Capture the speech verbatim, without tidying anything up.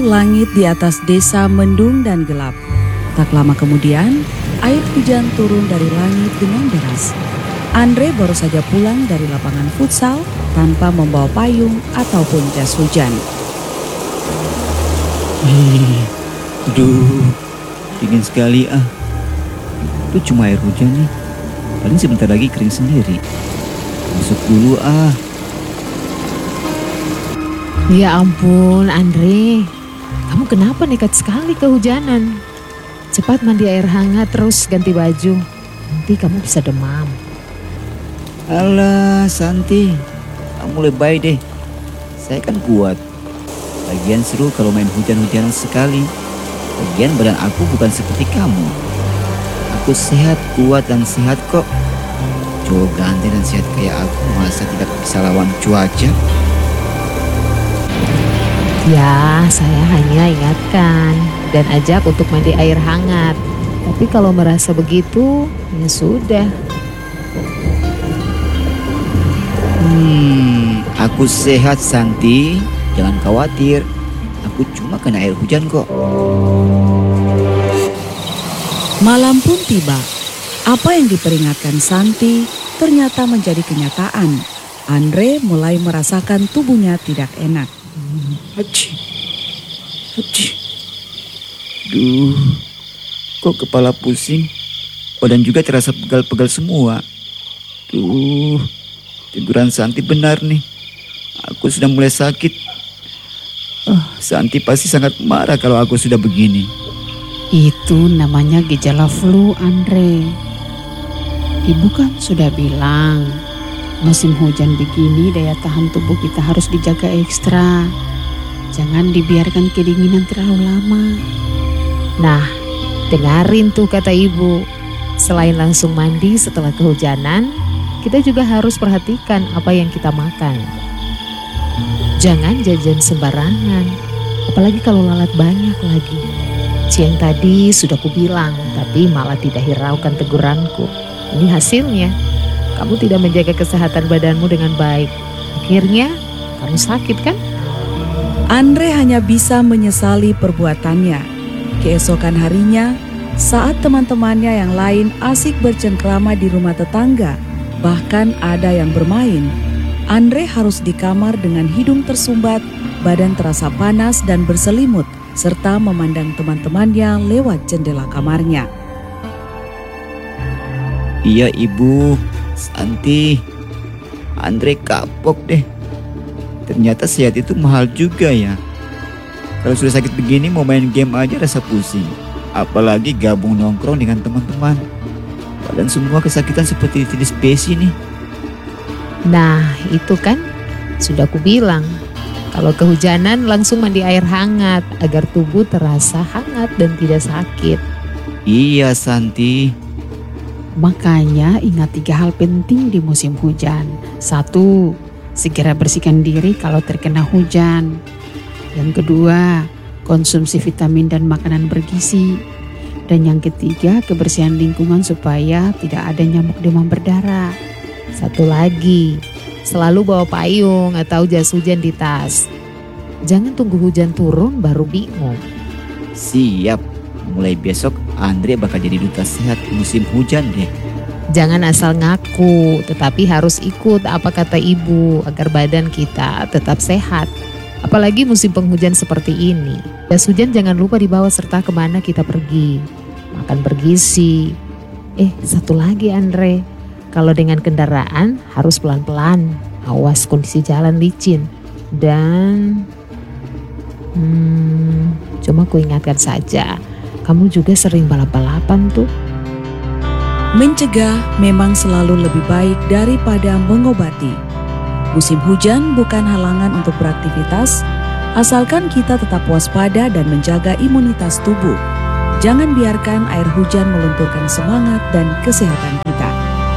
langit di atas desa mendung dan gelap. Tak lama kemudian, air hujan turun dari langit dengan deras. Andre baru saja pulang dari lapangan futsal tanpa membawa payung ataupun jas hujan. Ih, aduh, dingin sekali ah. Itu cuma air hujan nih. Paling sebentar lagi kering sendiri. Masuk dulu ah. Ya ampun Andre, kamu kenapa nekat sekali kehujanan? Cepat mandi air hangat terus ganti baju, nanti kamu bisa demam. Alah Santi, kamu lebay deh. Saya kan kuat. Lagian seru kalau main hujan-hujanan sekali. Lagian badan aku bukan seperti kamu. Aku sehat, kuat dan sehat kok. Cowok ganteng dan sehat kayak aku masa tidak bisa lawan cuaca? Ya, saya hanya ingatkan dan ajak untuk mandi air hangat. Tapi kalau merasa begitu, ya sudah. Hmm, aku sehat Santi, jangan khawatir. Aku cuma kena air hujan kok. Malam pun tiba. Apa yang diperingatkan Santi ternyata menjadi kenyataan. Andre mulai merasakan tubuhnya tidak enak. Haji, haji. Duh, kok kepala pusing, badan juga terasa pegal-pegal semua. Duh, tiduran Santi benar nih. Aku sudah mulai sakit. Oh, Santi pasti sangat marah kalau aku sudah begini. Itu namanya gejala flu, Andre. Ibu kan sudah bilang, musim hujan begini daya tahan tubuh kita harus dijaga ekstra. Jangan dibiarkan kedinginan terlalu lama. Nah, dengarin tuh kata ibu. Selain langsung mandi setelah kehujanan, kita juga harus perhatikan apa yang kita makan. Jangan jajan sembarangan, apalagi kalau lalat banyak lagi. Siang tadi sudah kubilang, tapi malah tidak hiraukan teguranku. Ini hasilnya, kamu tidak menjaga kesehatan badanmu dengan baik. Akhirnya, kamu sakit kan? Andre hanya bisa menyesali perbuatannya. Keesokan harinya, saat teman-temannya yang lain asik bercengkrama di rumah tetangga, bahkan ada yang bermain, Andre harus di kamar dengan hidung tersumbat, badan terasa panas dan berselimut, serta memandang teman-temannya lewat jendela kamarnya. Iya ibu, Santi, Andre kapok deh. Ternyata sehat itu mahal juga ya. Kalau sudah sakit begini mau main game aja rasa pusing. Apalagi gabung nongkrong dengan teman-teman. Badan semua kesakitan seperti tidak spesi nih. Nah itu kan sudah kubilang. Kalau kehujanan langsung mandi air hangat agar tubuh terasa hangat dan tidak sakit. Iya Santi. Makanya ingat tiga hal penting di musim hujan. Satu, segera bersihkan diri kalau terkena hujan. Yang kedua, konsumsi vitamin dan makanan bergizi. Dan yang ketiga, kebersihan lingkungan supaya tidak ada nyamuk demam berdarah. Satu lagi, selalu bawa payung atau jas hujan di tas. Jangan tunggu hujan turun baru bingung. Siap, mulai besok Andre bakal jadi duta sehat musim hujan deh. Jangan asal ngaku, tetapi harus ikut apa kata ibu agar badan kita tetap sehat. Apalagi musim penghujan seperti ini. Jas hujan jangan lupa dibawa serta kemana kita pergi. Makan bergizi. Eh, satu lagi Andre. Kalau dengan kendaraan harus pelan-pelan. Awas kondisi jalan licin. Dan hmm, cuma ku ingatkan saja, kamu juga sering balap-balapan tuh. Mencegah memang selalu lebih baik daripada mengobati. Musim hujan bukan halangan untuk beraktivitas, asalkan kita tetap waspada dan menjaga imunitas tubuh. Jangan biarkan air hujan melunturkan semangat dan kesehatan kita.